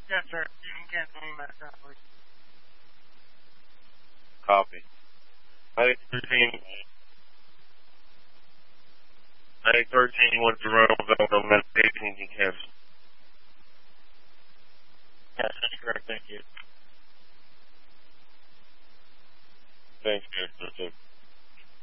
Yes, sir. You can cancel me Medicare, please. Copy. 9013 with Jerome available medication you can cancel. Yes, that's correct. Thank you. Thanks, guys.